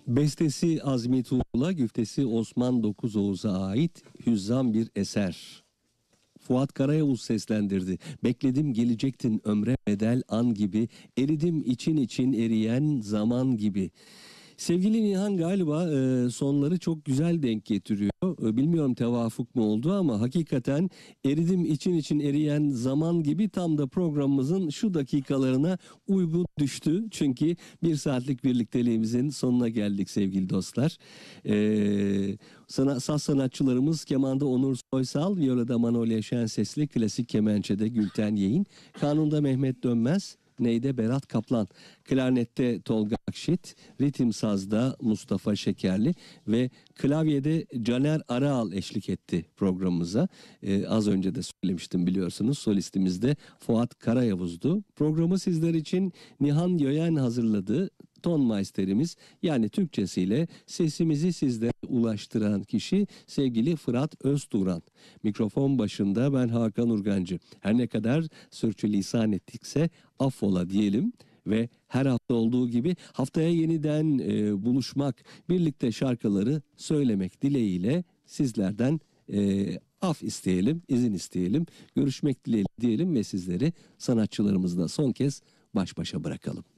Bestesi Azmi Tuğla, güftesi Osman Dokuzoğuz'a ait hüzzam bir eser. Fuat Karayavuz seslendirdi. Bekledim gelecektin ömre bedel an gibi, eridim için için eriyen zaman gibi. Sevgili Nihan galiba sonları çok güzel denk getiriyor. Bilmiyorum tevafuk mu oldu ama hakikaten eridim için için eriyen zaman gibi tam da programımızın şu dakikalarına uygun düştü. Çünkü bir saatlik birlikteliğimizin sonuna geldik sevgili dostlar. Saz sanatçılarımız kemanda Onur Soysal, violada Manolya Şensesli, klasik kemençede Gülten Yeğin, kanunda Mehmet Dönmez, neyde Berat Kaplan, klarnette Tolga Akşit, ritim sazda Mustafa Şekerli ve klavyede Caner Araal eşlik etti programımıza. Az önce de söylemiştim biliyorsunuz, solistimiz de Fuat Karayavuz'du. Programı sizler için Nihan Göyen hazırladı. Tonmeisterimiz, yani Türkçesiyle sesimizi sizlere ulaştıran kişi sevgili Fırat Özturan. Mikrofon başında ben Hakan Urgancı. Her ne kadar sürçülisan ettikse affola diyelim ve her hafta olduğu gibi haftaya yeniden buluşmak, birlikte şarkıları söylemek dileğiyle sizlerden af isteyelim, izin isteyelim, görüşmek dileğiyle diyelim ve sizleri sanatçılarımızla son kez baş başa bırakalım.